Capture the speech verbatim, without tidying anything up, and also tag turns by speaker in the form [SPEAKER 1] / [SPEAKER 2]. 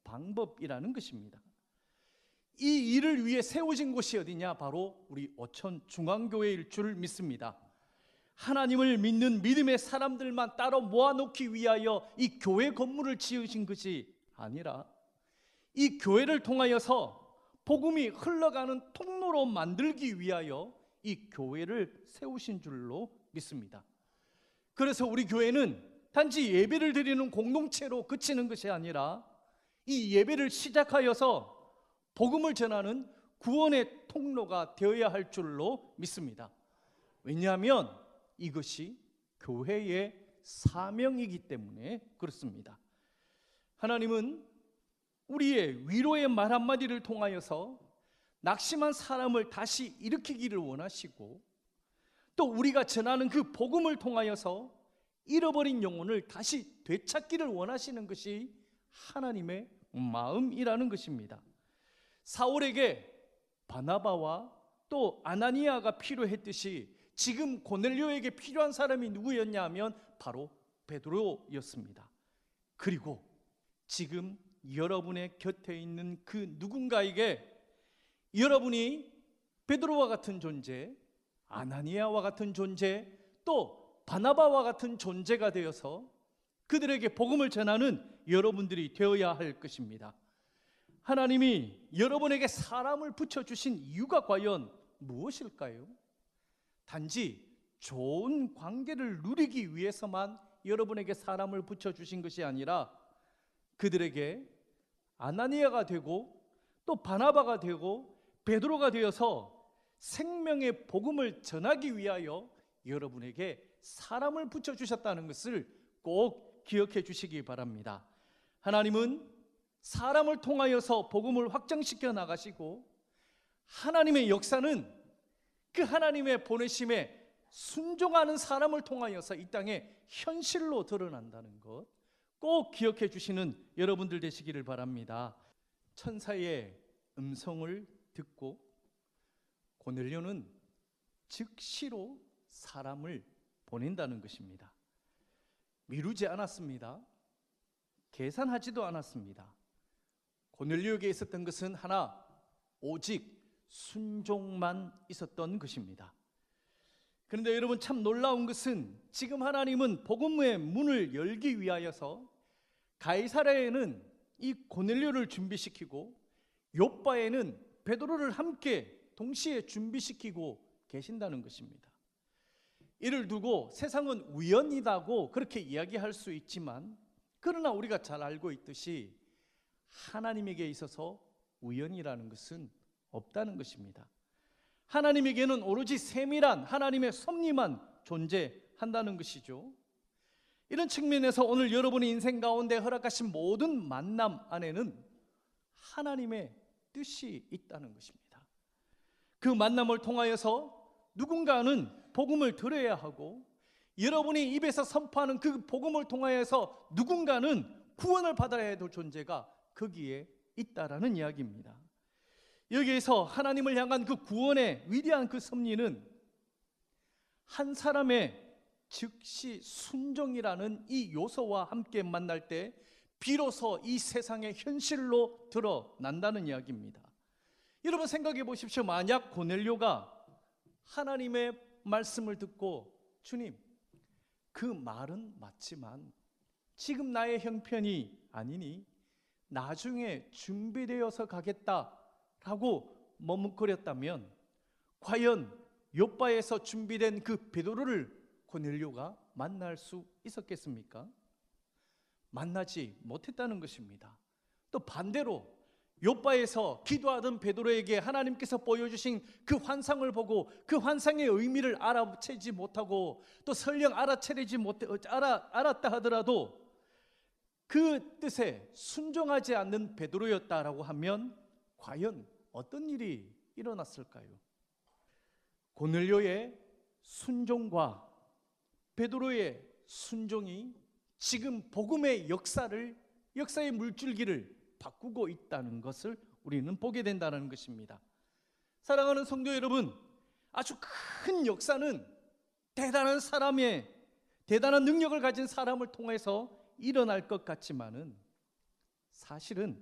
[SPEAKER 1] 방법이라는 것입니다. 이 일을 위해 세워진 곳이 어디냐? 바로 우리 오천 중앙교회일 줄 믿습니다. 하나님을 믿는 믿음의 사람들만 따로 모아놓기 위하여 이 교회 건물을 지으신 것이 아니라 이 교회를 통하여서 복음이 흘러가는 통로로 만들기 위하여 이 교회를 세우신 줄로 믿습니다. 그래서 우리 교회는 단지 예배를 드리는 공동체로 그치는 것이 아니라 이 예배를 시작하여서 복음을 전하는 구원의 통로가 되어야 할 줄로 믿습니다. 왜냐하면 이것이 교회의 사명이기 때문에 그렇습니다. 하나님은 우리의 위로의 말 한마디를 통하여서 낙심한 사람을 다시 일으키기를 원하시고, 또 우리가 전하는 그 복음을 통하여서 잃어버린 영혼을 다시 되찾기를 원하시는 것이 하나님의 마음이라는 것입니다. 사울에게 바나바와 또 아나니아가 필요했듯이 지금 고넬료에게 필요한 사람이 누구였냐 하면 바로 베드로였습니다. 그리고 지금 여러분의 곁에 있는 그 누군가에게 여러분이 베드로와 같은 존재, 아나니아와 같은 존재, 또 바나바와 같은 존재가 되어서 그들에게 복음을 전하는 여러분들이 되어야 할 것입니다. 하나님이 여러분에게 사람을 붙여주신 이유가 과연 무엇일까요? 단지 좋은 관계를 누리기 위해서만 여러분에게 사람을 붙여주신 것이 아니라 그들에게 아나니아가 되고 또 바나바가 되고 베드로가 되어서 생명의 복음을 전하기 위하여 여러분에게 사람을 붙여주셨다는 것을 꼭 기억해 주시기 바랍니다. 하나님은 사람을 통하여서 복음을 확장시켜 나가시고, 하나님의 역사는 그 하나님의 보내심에 순종하는 사람을 통하여서 이 땅에 현실로 드러난다는 것 꼭 기억해 주시는 여러분들 되시기를 바랍니다. 천사의 음성을 듣고 고넬료는 즉시로 사람을 보낸다는 것입니다. 미루지 않았습니다. 계산하지도 않았습니다. 고넬료에게 있었던 것은 하나, 오직 순종만 있었던 것입니다. 그런데 여러분, 참 놀라운 것은 지금 하나님은 복음의 문을 열기 위하여서 가이사랴에는 이 고넬료를 준비시키고 요빠에는 베드로를 함께 동시에 준비시키고 계신다는 것입니다. 이를 두고 세상은 우연이다고 그렇게 이야기할 수 있지만, 그러나 우리가 잘 알고 있듯이 하나님에게 있어서 우연이라는 것은 없다는 것입니다. 하나님에게는 오로지 세밀한 하나님의 섭리만 존재한다는 것이죠. 이런 측면에서 오늘 여러분의 인생 가운데 허락하신 모든 만남 안에는 하나님의 뜻이 있다는 것입니다. 그 만남을 통하여서 누군가는 복음을 들어야 하고, 여러분이 입에서 선포하는 그 복음을 통하여서 누군가는 구원을 받아야 할 존재가 거기에 있다라는 이야기입니다. 여기에서 하나님을 향한 그 구원의 위대한 그 섭리는 한 사람의 즉시 순종이라는 이 요소와 함께 만날 때 비로소 이 세상의 현실로 드러난다는 이야기입니다. 여러분 생각해 보십시오. 만약 고넬료가 하나님의 말씀을 듣고, 주님, 그 말은 맞지만 지금 나의 형편이 아니니 나중에 준비되어서 가겠다라고 머뭇거렸다면, 과연 요빠에서 준비된 그 베드로를 고넬료가 만날 수 있었겠습니까? 만나지 못했다는 것입니다. 또 반대로 요빠에서 기도하던 베드로에게 하나님께서 보여주신 그 환상을 보고 그 환상의 의미를 알아채지 못하고 또 설령 알아채리지 못해 알아, 알았다 하더라도 그 뜻에 순종하지 않는 베드로였다라고 하면 과연 어떤 일이 일어났을까요? 고넬료의 순종과 베드로의 순종이 지금 복음의 역사를, 역사의 물줄기를 바꾸고 있다는 것을 우리는 보게 된다는 것입니다. 사랑하는 성도 여러분, 아주 큰 역사는 대단한 사람의, 대단한 능력을 가진 사람을 통해서 일어날 것 같지만은 사실은